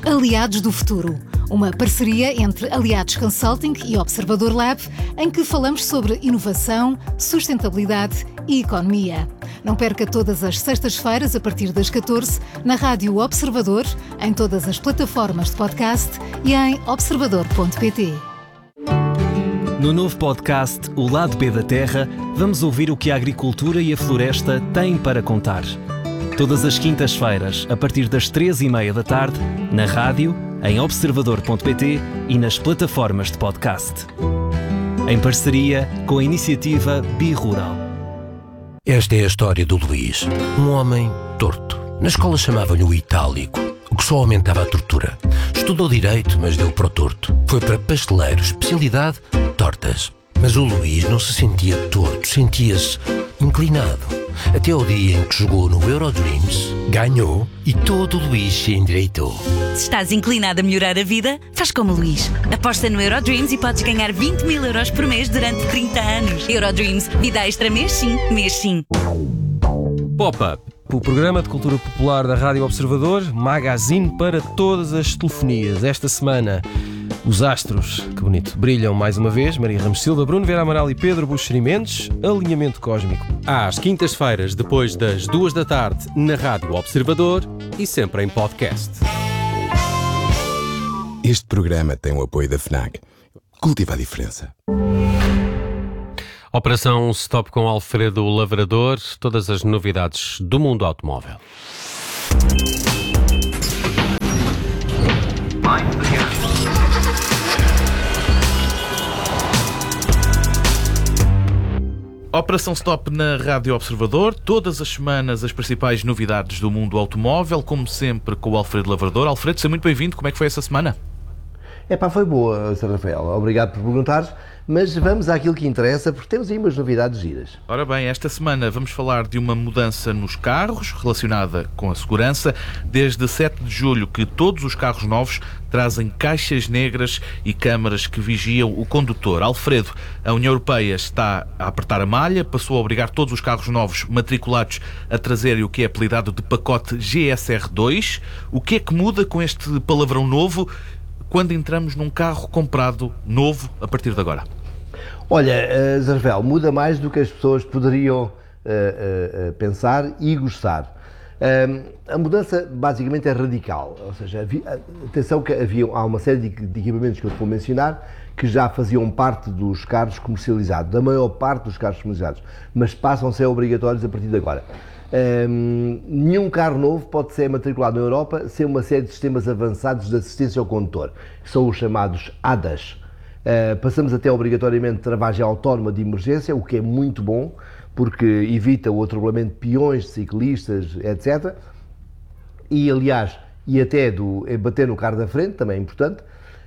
Aliados do Futuro, uma parceria entre Aliados Consulting e Observador Lab, em que falamos sobre inovação, sustentabilidade e economia. Não perca todas as sextas-feiras, a partir das 14, na Rádio Observador, em todas as plataformas de podcast e em observador.pt. No novo podcast O Lado B da Terra, vamos ouvir o que a agricultura e a floresta têm para contar. Todas as quintas-feiras, a partir das 3h30 da tarde, na rádio, em observador.pt e nas plataformas de podcast. Em parceria com a iniciativa Bi-Rural. Esta é a história do Luís, um homem torto. Na escola chamavam-lhe o Itálico, o que só aumentava a tortura. Estudou Direito, mas deu para o torto. Foi para pasteleiro, especialidade, tortas. Mas o Luís não se sentia torto, sentia-se inclinado. Até ao dia em que jogou no Eurodreams, ganhou e todo o Luís se endireitou. Se estás inclinado a melhorar a vida, faz como o Luís. Aposta no Eurodreams e podes ganhar 20 mil euros por mês durante 30 anos. Eurodreams, vida extra mês sim, mês sim. Pop-Up, o programa de cultura popular da Rádio Observador, magazine para todas as telefonias. Esta semana, os astros, que bonito, brilham mais uma vez. Maria Ramos Silva, Bruno Vera Amaral e Pedro Buxeri Mendes. Alinhamento cósmico. Às quintas-feiras, depois das 2 da tarde, na Rádio Observador e sempre em podcast. Este programa tem o apoio da FNAC. Cultiva a diferença. Operação Stop com Alfredo Lavrador. Todas as novidades do mundo automóvel. Operação Stop na Rádio Observador, todas as semanas as principais novidades do mundo automóvel, como sempre com o Alfredo Lavrador. Alfredo, seja muito bem-vindo, como é que foi essa semana? Foi boa, Sr. Rafael, obrigado por perguntares, mas vamos àquilo que interessa, porque temos aí umas novidades giras. Ora bem, esta semana vamos falar de uma mudança nos carros, relacionada com a segurança. Desde 7 de julho que todos os carros novos trazem caixas negras e câmaras que vigiam o condutor. Alfredo, a União Europeia está a apertar a malha, passou a obrigar todos os carros novos matriculados a trazerem o que é apelidado de pacote GSR2. O que é que muda com este palavrão novo quando entramos num carro comprado novo a partir de agora? Olha, Zarvel, muda mais do que as pessoas poderiam pensar e gostar. A mudança basicamente é radical, ou seja, atenção que há uma série de equipamentos que eu te vou mencionar que já faziam parte dos carros comercializados, da maior parte dos carros comercializados, mas passam a ser obrigatórios a partir de agora. Nenhum carro novo pode ser matriculado na Europa sem uma série de sistemas avançados de assistência ao condutor, que são os chamados ADAS. Passamos até obrigatoriamente travagem autónoma de emergência, o que é muito bom, porque evita o atropelamento de peões, de ciclistas, etc. E, aliás, até bater no carro da frente, também é importante.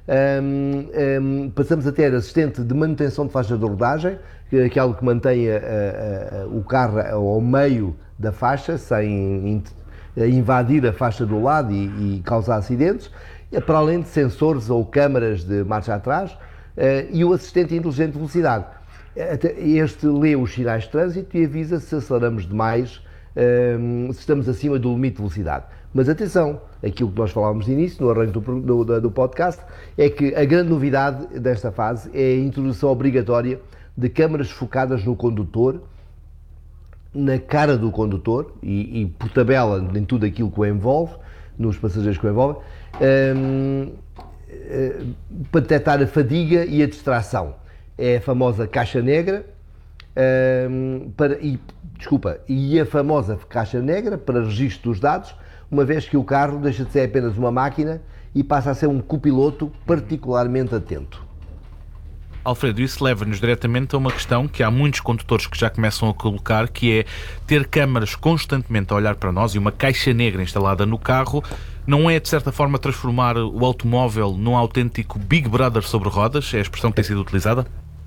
Passamos a ter assistente de manutenção de faixa de rodagem, que é aquele que mantém o carro ao meio da faixa, sem invadir a faixa do lado e causar acidentes, para além de sensores ou câmaras de marcha atrás, e o assistente inteligente de velocidade. Este lê os sinais de trânsito e avisa se aceleramos demais, se estamos acima do limite de velocidade. Mas atenção, aquilo que nós falávamos de início, no arranque do podcast, é que a grande novidade desta fase é a introdução obrigatória de câmaras focadas no condutor, na cara do condutor e por tabela em tudo aquilo que o envolve, nos passageiros que o envolvem, para detectar a fadiga e a distração. É a famosa caixa negra, e a famosa caixa negra para registro dos dados, uma vez que o carro deixa de ser apenas uma máquina e passa a ser um copiloto particularmente atento. Alfredo, isso leva-nos diretamente a uma questão que há muitos condutores que já começam a colocar, que é ter câmaras constantemente a olhar para nós e uma caixa negra instalada no carro. Não é, de certa forma, transformar o automóvel num autêntico Big Brother sobre rodas? É a expressão que tem sido utilizada?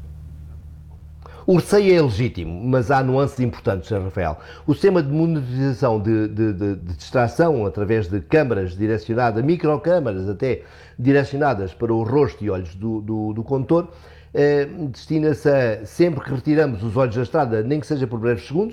O receio é legítimo, mas há nuances importantes, Sr. Rafael. O sistema de monitorização de distração através de câmaras direcionadas, microcâmaras até, direcionadas para o rosto e olhos do condutor, destina-se a, sempre que retiramos os olhos da estrada, nem que seja por breves segundos,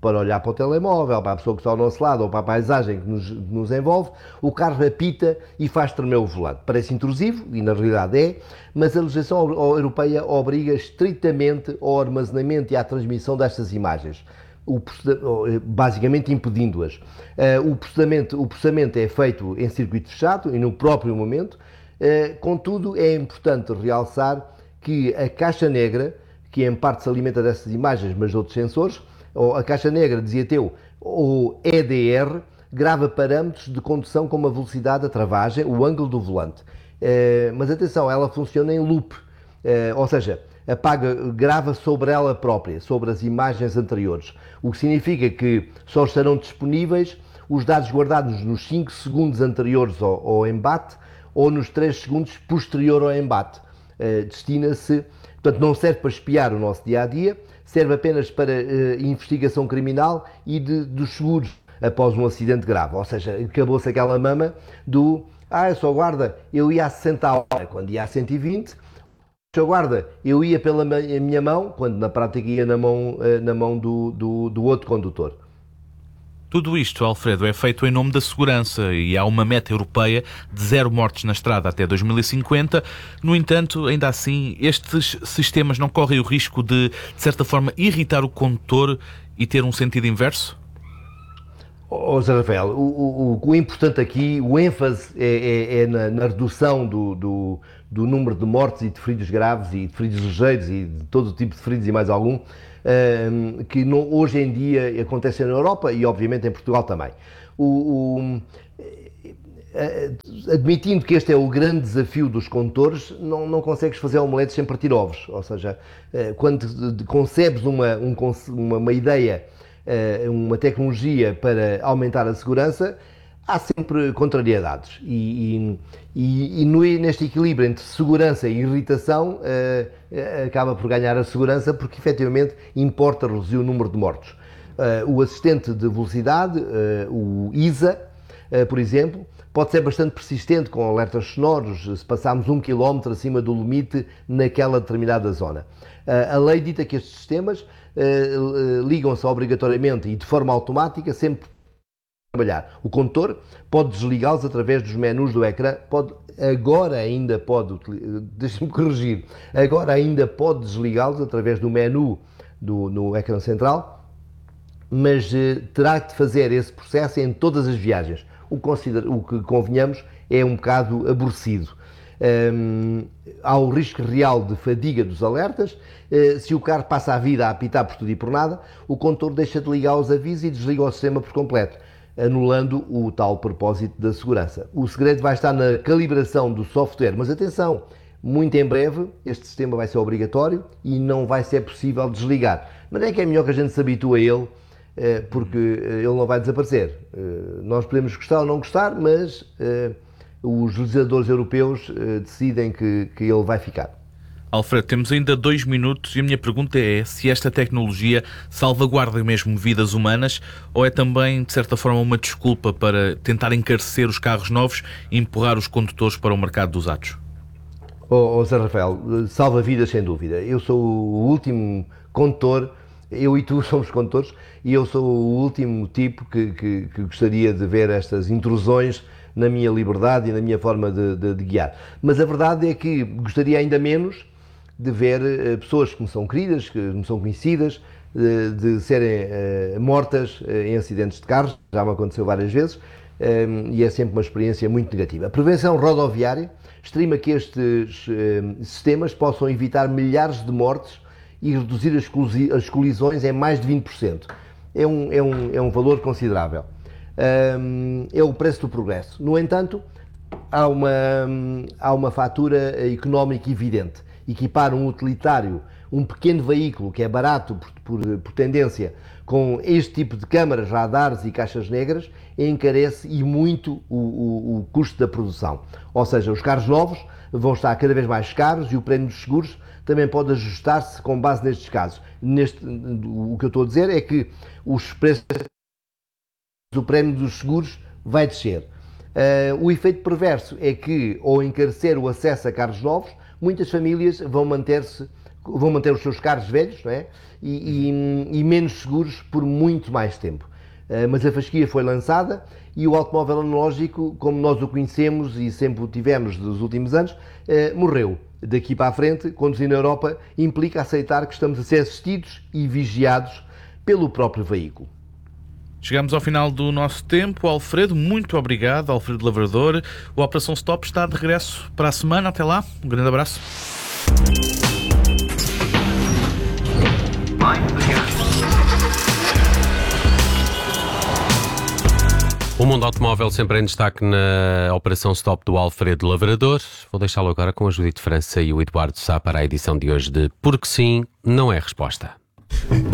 para olhar para o telemóvel, para a pessoa que está ao nosso lado ou para a paisagem que nos envolve, o carro apita e faz tremer o volante. Parece intrusivo, e na realidade é, mas a legislação europeia obriga estritamente ao armazenamento e à transmissão destas imagens, basicamente impedindo-as. O processamento é feito em circuito fechado e no próprio momento. Contudo, é importante realçar que a caixa negra, que em parte se alimenta dessas imagens, mas de outros sensores, ou a caixa negra, dizia-te eu, ou EDR, grava parâmetros de condução como a velocidade, a travagem, o ângulo do volante. Mas atenção, ela funciona em loop, ou seja, grava sobre ela própria, sobre as imagens anteriores, o que significa que só estarão disponíveis os dados guardados nos 5 segundos anteriores ao embate ou nos 3 segundos posterior ao embate. Destina-se, portanto, não serve para espiar o nosso dia-a-dia, serve apenas para investigação criminal e dos seguros após um acidente grave. Ou seja, acabou-se aquela mama do eu sou guarda, eu ia a 60 a hora, quando ia a 120, sou guarda, eu ia pela minha mão, quando na prática ia na mão do outro condutor. Tudo isto, Alfredo, é feito em nome da segurança e há uma meta europeia de 0 mortes na estrada até 2050. No entanto, ainda assim, estes sistemas não correm o risco de certa forma, irritar o condutor e ter um sentido inverso? Zé Rafael, o importante aqui, o ênfase é na redução do número de mortes e de feridos graves e de feridos ligeiros e de todo o tipo de feridos e mais algum, que hoje em dia acontecem na Europa e obviamente em Portugal também. Admitindo que este é o grande desafio dos condutores, não consegues fazer omeletes sem partir ovos, ou seja, quando concebes uma ideia, uma tecnologia para aumentar a segurança, há sempre contrariedades e neste equilíbrio entre segurança e irritação acaba por ganhar a segurança porque efetivamente importa reduzir o número de mortos. O assistente de velocidade, o ISA, por exemplo, pode ser bastante persistente com alertas sonoros se passarmos 1 km acima do limite naquela determinada zona. A lei dita que estes sistemas ligam-se obrigatoriamente e de forma automática sempre trabalhar. O condutor pode desligá-los através dos menus do ecrã, agora ainda pode desligá-los através do menu no ecrã central, mas terá de fazer esse processo em todas as viagens, o que convenhamos é um bocado aborrecido. Há o risco real de fadiga dos alertas. Se o carro passa a vida a apitar por tudo e por nada, o condutor deixa de ligar os avisos e desliga o sistema por completo, anulando o tal propósito da segurança. O segredo vai estar na calibração do software, mas atenção, muito em breve este sistema vai ser obrigatório e não vai ser possível desligar. Mas é que é melhor que a gente se habitue a ele, porque ele não vai desaparecer. Nós podemos gostar ou não gostar, mas os legisladores europeus decidem que ele vai ficar. Alfredo, temos ainda 2 minutos e a minha pergunta é se esta tecnologia salvaguarda mesmo vidas humanas ou é também, de certa forma, uma desculpa para tentar encarecer os carros novos e empurrar os condutores para o mercado dos usados? Zé Rafael, salva vidas sem dúvida. Eu sou o último condutor, eu e tu somos condutores, e eu sou o último tipo que gostaria de ver estas intrusões na minha liberdade e na minha forma de guiar. Mas a verdade é que gostaria ainda menos de ver pessoas que me são queridas, que me são conhecidas, de serem mortas em acidentes de carros, já me aconteceu várias vezes, e é sempre uma experiência muito negativa. A prevenção rodoviária estima que estes sistemas possam evitar milhares de mortes e reduzir as colisões em mais de 20%. É um valor considerável. É o preço do progresso. No entanto, há uma fatura económica evidente. Equipar um utilitário, um pequeno veículo que é barato por tendência, com este tipo de câmaras, radares e caixas negras, encarece e muito o custo da produção. Ou seja, os carros novos vão estar cada vez mais caros e o prémio dos seguros também pode ajustar-se com base nestes casos. O que eu estou a dizer é que os preços do prémio dos seguros vai descer. O efeito perverso é que, ao encarecer o acesso a carros novos, muitas famílias vão manter-se vão manter os seus carros velhos, não é? E menos seguros por muito mais tempo. Mas a fasquia foi lançada e o automóvel analógico, como nós o conhecemos e sempre o tivemos nos últimos anos, morreu. Daqui para a frente, conduzir na Europa implica aceitar que estamos a ser assistidos e vigiados pelo próprio veículo. Chegamos ao final do nosso tempo. Alfredo, muito obrigado. Alfredo Lavrador. O Operação Stop está de regresso para a semana. Até lá. Um grande abraço. O mundo automóvel sempre em destaque na Operação Stop do Alfredo Lavrador. Vou deixá-lo agora com a Judite França e o Eduardo Sá para a edição de hoje de Porque Sim, Não é Resposta.